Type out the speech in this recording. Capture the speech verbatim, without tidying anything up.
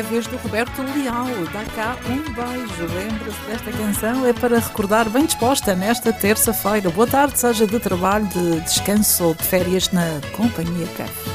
a vez do Roberto Leal. Dá cá um beijo. Lembra-se desta canção? É para recordar bem disposta nesta terça-feira. Boa tarde, seja de trabalho, de descanso ou de férias na Companhia Café.